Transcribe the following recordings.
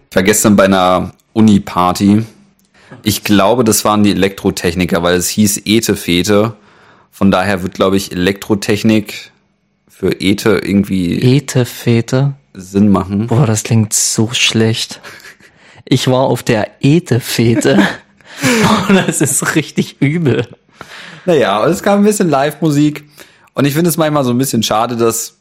Ich war gestern bei einer Uni-Party. Ich glaube, das waren die Elektrotechniker, weil es hieß Ete-Fete. Von daher wird, glaube ich, Elektrotechnik für Ete irgendwie Ete-Fete? Sinn machen. Boah, das klingt so schlecht. Ich war auf der Ete-Fete. Oh, das ist richtig übel. Naja, und es kam ein bisschen Live-Musik. Und ich finde es manchmal so ein bisschen schade, dass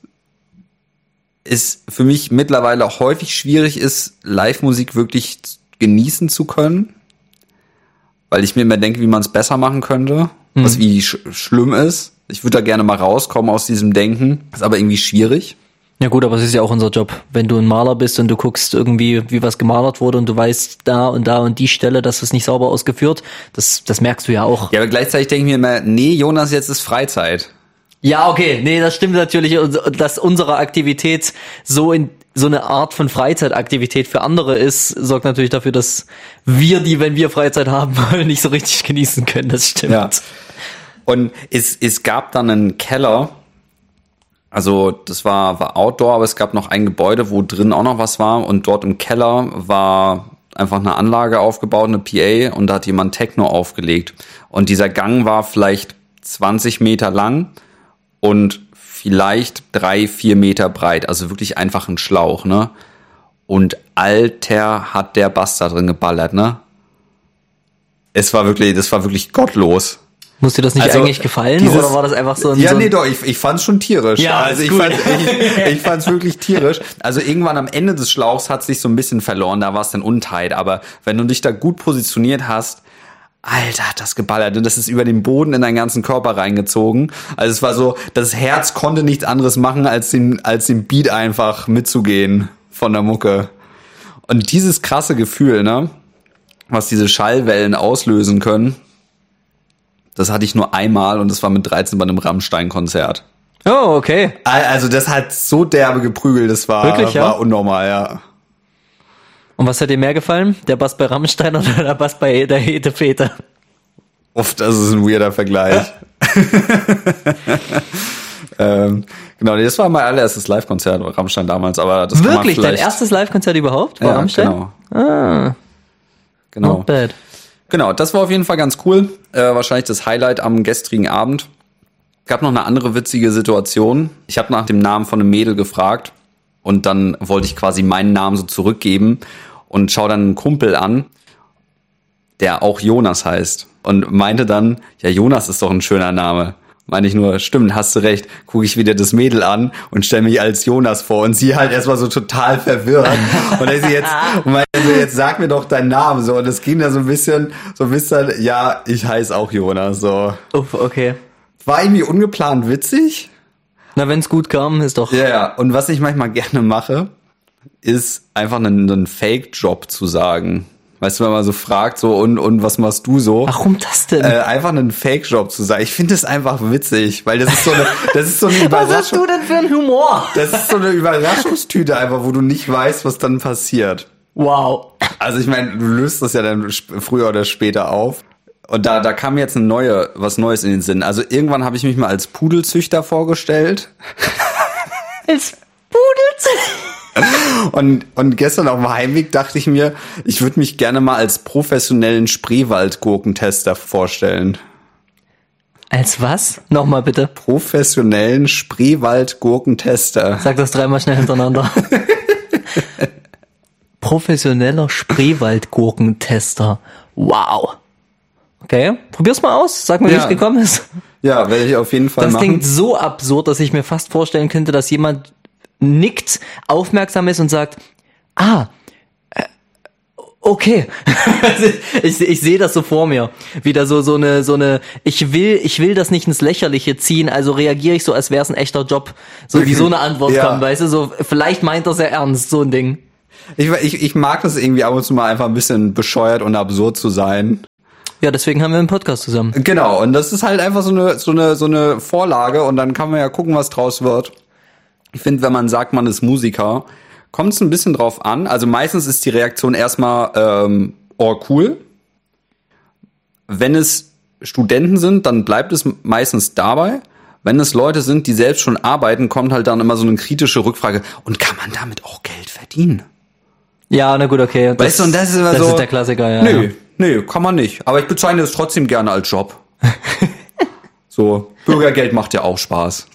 es für mich mittlerweile auch häufig schwierig ist, Live-Musik wirklich genießen zu können. Weil ich mir immer denke, wie man es besser machen könnte. Was wie schlimm ist. Ich würde da gerne mal rauskommen aus diesem Denken. Ist aber irgendwie schwierig. Ja gut, aber es ist ja auch unser Job. Wenn du ein Maler bist und du guckst irgendwie, wie was gemalert wurde und du weißt da und die Stelle, das ist nicht sauber ausgeführt, das merkst du ja auch. Ja, aber gleichzeitig denke ich mir immer, nee, Jonas, jetzt ist Freizeit. Ja, okay, nee, das stimmt natürlich, dass unsere Aktivität so eine Art von Freizeitaktivität für andere ist, sorgt natürlich dafür, dass wir die, wenn wir Freizeit haben wollen, nicht so richtig genießen können, das stimmt. Ja. Und es gab dann einen Keller, also das war Outdoor, aber es gab noch ein Gebäude, wo drin auch noch was war und dort im Keller war einfach eine Anlage aufgebaut, eine PA und da hat jemand Techno aufgelegt. Und dieser Gang war vielleicht 20 Meter lang und vielleicht 3-4 Meter breit, also wirklich einfach ein Schlauch, ne? Und Alter, hat der Bass da drin geballert, ne? Das war wirklich gottlos. Muss dir das nicht eigentlich gefallen oder war das einfach so ein... Ja, nee, doch, ich fand's schon tierisch. Ja, also ich fand's wirklich tierisch. Also irgendwann am Ende des Schlauchs hat sich so ein bisschen verloren, da war es dann untight, aber wenn du dich da gut positioniert hast, Alter, hat das geballert. Und das ist über den Boden in deinen ganzen Körper reingezogen. Also es war so, das Herz konnte nichts anderes machen, als den Beat einfach mitzugehen von der Mucke. Und dieses krasse Gefühl, ne, was diese Schallwellen auslösen können, das hatte ich nur einmal und das war mit 13 bei einem Rammstein-Konzert. Oh, okay. Also das hat so derbe geprügelt, das war, wirklich, ja? War unnormal, ja. Und was hat dir mehr gefallen? Der Bass bei Rammstein oder der Bass bei der Ete-Fete? Oft, das ist ein weirder Vergleich. Genau, das war mein allererstes Live-Konzert bei Rammstein damals, aber das wirklich, kann man dein erstes Live-Konzert überhaupt bei ja, Rammstein? Genau. Genau. Not bad. Genau, das war auf jeden Fall ganz cool. Wahrscheinlich das Highlight am gestrigen Abend. Gab noch eine andere witzige Situation. Ich habe nach dem Namen von einem Mädel gefragt und dann wollte ich quasi meinen Namen so zurückgeben und schau dann einen Kumpel an, der auch Jonas heißt und meinte dann, ja, Jonas ist doch ein schöner Name. Meine ich nur, stimmt, hast du recht. Gucke ich wieder das Mädel an und stelle mich als Jonas vor und sie halt erstmal so total verwirrt. Und ich jetzt sag mir doch deinen Namen so. Und es ging da so ein bisschen, ja, ich heiße auch Jonas so. Uff, okay. War irgendwie ungeplant witzig. Na, wenn's gut kam, ist doch... Ja, und was ich manchmal gerne mache, ist einfach einen Fake-Job zu sagen. Weißt du, wenn man so fragt, so, und was machst du so? Warum das denn? Einfach einen Fake-Job zu sagen. Ich finde das einfach witzig, weil das ist so eine Überraschung. Was hast du denn für einen Humor? Das ist so eine Überraschungstüte einfach, wo du nicht weißt, was dann passiert. Wow. Also ich meine, du löst das ja dann früher oder später auf. Und da kam jetzt was Neues in den Sinn. Also irgendwann habe ich mich mal als Pudelzüchter vorgestellt. Als Pudelzüchter? Und gestern auf dem Heimweg dachte ich mir, ich würde mich gerne mal als professionellen Spreewaldgurkentester vorstellen. Als was? Nochmal bitte. Professionellen Spreewaldgurkentester. Sag das dreimal schnell hintereinander. Professioneller Spreewaldgurkentester. Wow. Okay, probier's mal aus. Sag mal, wie es gekommen ist. Ja, werde ich auf jeden Fall machen. Das klingt so absurd, dass ich mir fast vorstellen könnte, dass jemand nickt, aufmerksam ist und sagt, okay. ich sehe das so vor mir. Wieder so eine, ich will das nicht ins Lächerliche ziehen, also reagiere ich so, als wäre es ein echter Job. So wie so eine Antwort kommt, weißt du, so, vielleicht meint das ja ernst, so ein Ding. Ich mag das irgendwie ab und zu mal einfach ein bisschen bescheuert und absurd zu sein. Ja, deswegen haben wir einen Podcast zusammen. Genau, und das ist halt einfach so eine Vorlage und dann kann man ja gucken, was draus wird. Ich finde, wenn man sagt, man ist Musiker, kommt es ein bisschen drauf an. Also meistens ist die Reaktion erstmal, cool. Wenn es Studenten sind, dann bleibt es meistens dabei. Wenn es Leute sind, die selbst schon arbeiten, kommt halt dann immer so eine kritische Rückfrage. Und kann man damit auch Geld verdienen? Ja, na gut, okay. Weißt du, und das ist immer das so. Das ist der Klassiker, ja. Nee, kann man nicht. Aber ich bezeichne es trotzdem gerne als Job. So, Bürgergeld macht ja auch Spaß.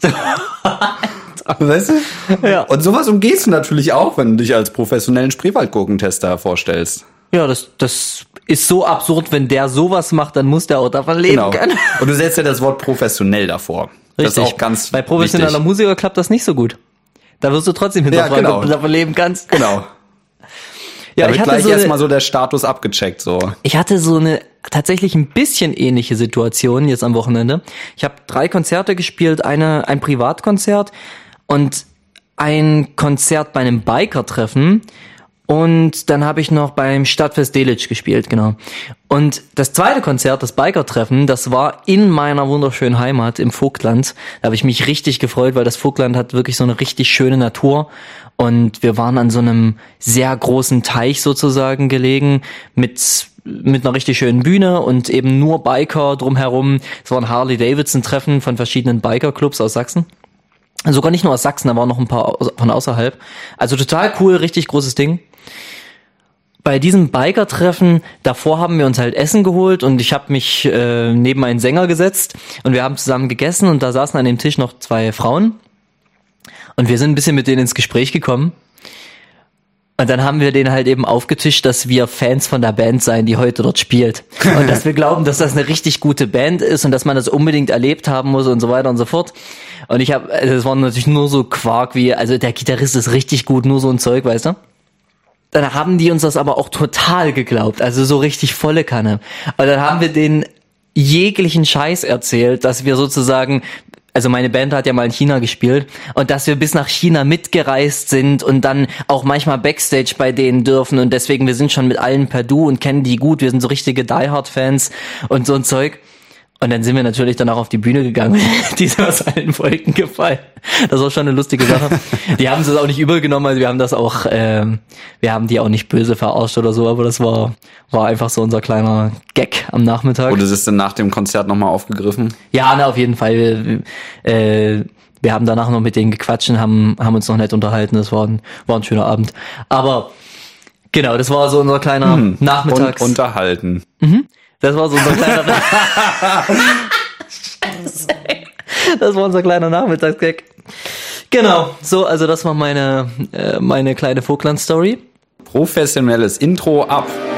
Weißt du? Ja. Und sowas umgehst du natürlich auch, wenn du dich als professionellen Spreewaldgurkentester vorstellst. Ja, das ist so absurd, wenn der sowas macht, dann muss der auch davon leben können. Und du setzt ja das Wort professionell davor. Richtig. Das ist auch ganz Bei professioneller wichtig. Musiker klappt das nicht so gut. Da wirst du trotzdem hinterfragen, ob du davon leben kannst. Genau. Ja, da wird gleich erstmal so der Status abgecheckt. So. Ich hatte so eine tatsächlich ein bisschen ähnliche Situation jetzt am Wochenende. Ich habe 3 Konzerte gespielt, ein Privatkonzert und ein Konzert bei einem Biker-Treffen. Und dann habe ich noch beim Stadtfest Delitzsch gespielt, genau. Und das zweite Konzert, das Biker-Treffen, das war in meiner wunderschönen Heimat im Vogtland. Da habe ich mich richtig gefreut, weil das Vogtland hat wirklich so eine richtig schöne Natur. Und wir waren an so einem sehr großen Teich sozusagen gelegen mit einer richtig schönen Bühne und eben nur Biker drumherum. Es war ein Harley-Davidson-Treffen von verschiedenen Biker-Clubs aus Sachsen. Sogar nicht nur aus Sachsen, da waren noch ein paar von außerhalb. Also total cool, richtig großes Ding. Bei diesem Biker-Treffen, davor haben wir uns halt Essen geholt und ich habe mich neben einen Sänger gesetzt und wir haben zusammen gegessen und da saßen an dem Tisch noch 2 Frauen und wir sind ein bisschen mit denen ins Gespräch gekommen. Und dann haben wir denen halt eben aufgetischt, dass wir Fans von der Band seien, die heute dort spielt. Und dass wir glauben, dass das eine richtig gute Band ist und dass man das unbedingt erlebt haben muss und so weiter und so fort. Und das war natürlich nur so Quark wie, also der Gitarrist ist richtig gut, nur so ein Zeug, weißt du? Dann haben die uns das aber auch total geglaubt, also so richtig volle Kanne. Und dann haben wir denen jeglichen Scheiß erzählt, dass wir sozusagen, also meine Band hat ja mal in China gespielt und dass wir bis nach China mitgereist sind und dann auch manchmal Backstage bei denen dürfen und deswegen, wir sind schon mit allen per Du und kennen die gut, wir sind so richtige Die-Hard-Fans und so ein Zeug. Und dann sind wir natürlich danach auf die Bühne gegangen. Die sind aus allen Wolken gefallen. Das war schon eine lustige Sache. Die haben es auch nicht übel genommen, also wir haben die auch nicht böse verarscht oder so, aber das war einfach so unser kleiner Gag am Nachmittag. Wurde es dann nach dem Konzert nochmal aufgegriffen? Ja, auf jeden Fall. Wir haben danach noch mit denen gequatscht und haben uns noch nett unterhalten. Das war ein schöner Abend. Aber genau, das war so unser kleiner Nachmittags... Und unterhalten. Das war so unser kleiner Das war unser kleiner Nachmittagsgag. Genau, so, also das war meine kleine Vogtland-Story. Professionelles Intro ab.